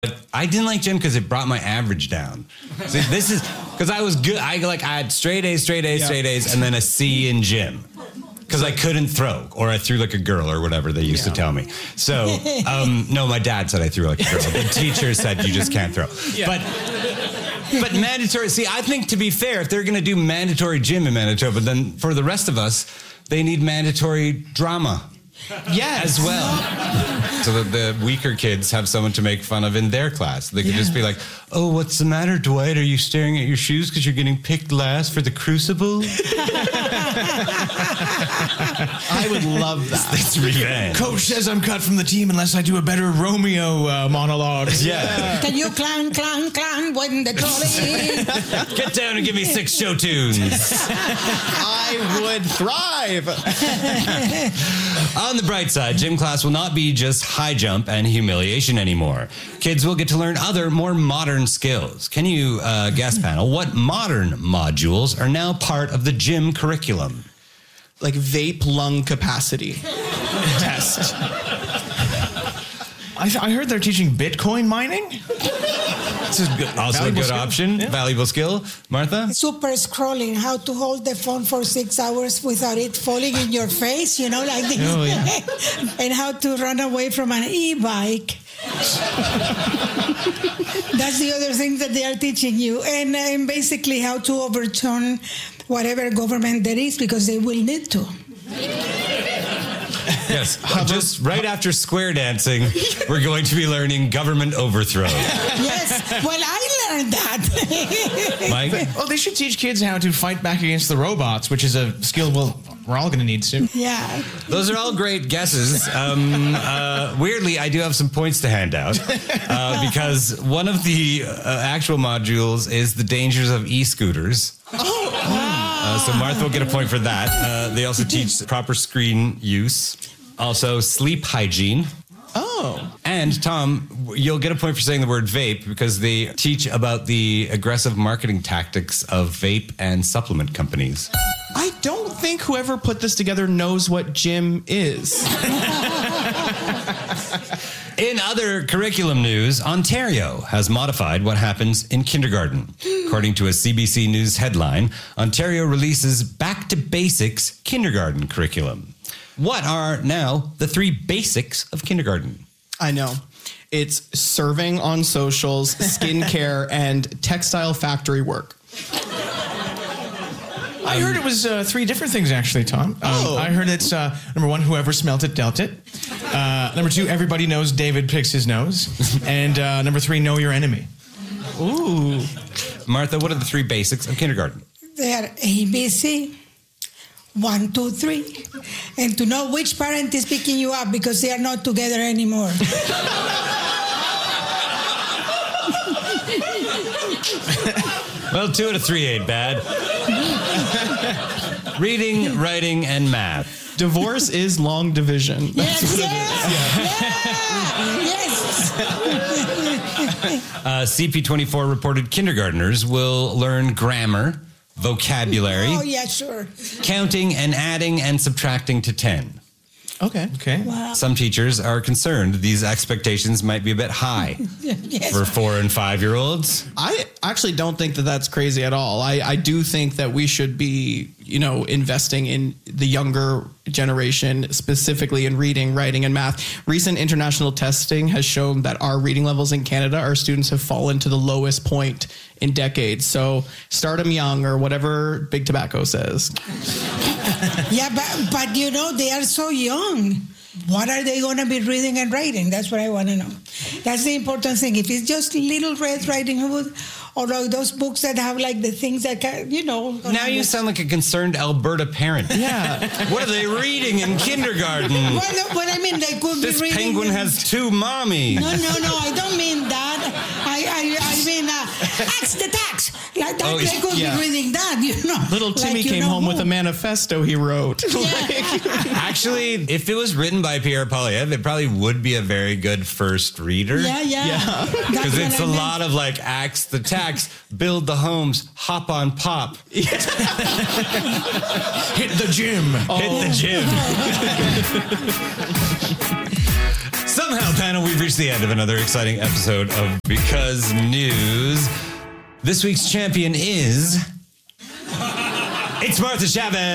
I didn't like gym because it brought my average down. See, this is because I was good. I had straight A's, and then a C in gym. Because I couldn't throw, or I threw like a girl, or whatever they used to tell me. So, no, my dad said I threw like a girl. The teacher said you just can't throw. Yeah. But mandatory, see, I think to be fair, if they're going to do mandatory gym in Manitoba, then for the rest of us, they need mandatory drama. Yes. As well. So that the weaker kids have someone to make fun of in their class. They could just be like, oh, what's the matter, Dwight? Are you staring at your shoes because you're getting picked last for the crucible? I would love that. That's revenge. Coach says I'm cut from the team unless I do a better Romeo monologue. Yeah. Can you clang, when the trolley? Get down and give me 6 show tunes. I would thrive. On the bright side, gym class will not be just high jump and humiliation anymore. Kids will get to learn other, more modern skills. Can you guess, panel, what modern modules are now part of the gym curriculum? Like vape lung capacity test. I heard they're teaching Bitcoin mining. This is good. Also a good option. Yeah. Valuable skill. Martha? Super scrolling, how to hold the phone for 6 hours without it falling in your face, like this. Oh, yeah. And how to run away from an e-bike. That's the other thing that they are teaching you. And basically how to overturn whatever government there is, because they will need to. Yes, just right after square dancing, we're going to be learning government overthrow. Yes, well, I learned that. Mike? Well, they should teach kids how to fight back against the robots, which is a skill we're all going to need soon. Yeah. Those are all great guesses. Weirdly, I do have some points to hand out because one of the actual modules is the dangers of e-scooters. Oh, wow. So Martha will get a point for that. They also teach proper screen use. Also, sleep hygiene. Oh. And Tom, you'll get a point for saying the word vape because they teach about the aggressive marketing tactics of vape and supplement companies. I don't think whoever put this together knows what gym is. In other curriculum news, Ontario has modified what happens in kindergarten. According to a CBC News headline, Ontario releases Back to Basics kindergarten curriculum. What are now the 3 basics of kindergarten? I know. It's serving on socials, skincare, and textile factory work. I heard it was 3 different things, actually, Tom. I heard it's, number 1, whoever smelt it, dealt it. Number 2, everybody knows David picks his nose. And number 3, know your enemy. Ooh. Martha, what are the 3 basics of kindergarten? They are ABC, 1, 2, 3. And to know which parent is picking you up because they are not together anymore. Well, 2 out of 3 ain't bad. Reading, writing, and math. Divorce is long division. Yes, CP24 reported kindergartners will learn grammar, vocabulary, Oh, yeah, sure. counting and adding and subtracting to 10. Okay. Wow. Some teachers are concerned these expectations might be a bit high Yes. for 4 and 5-year-olds. I actually don't think that that's crazy at all. I do think that we should be, investing in the younger generation, specifically in reading, writing, and math. Recent international testing has shown that our reading levels in Canada, our students have fallen to the lowest point in decades. So start them young, or whatever Big Tobacco says. Yeah, but they are so young. What are they going to be reading and writing? That's what I want to know. That's the important thing. If it's just Little Red Riding Hood, or like those books that have like the things that Now you sound like a concerned Alberta parent. Yeah. What are they reading in kindergarten? Well, I mean, they could This be reading. penguin has 2 mommies. No, I don't mean that. I mean, axe the tax. Like that, they could be reading that, Little Timmy came home with a manifesto he wrote. Actually, if it was written by Pierre Poilievre, it probably would be a very good first reader. Yeah. Because it's a lot of like axe the tax, build the homes, hop on pop. Hit the gym. Hit the gym. Some Somehow, panel, we've reached the end of another exciting episode of Because News. This week's champion is... It's Martha Chavez.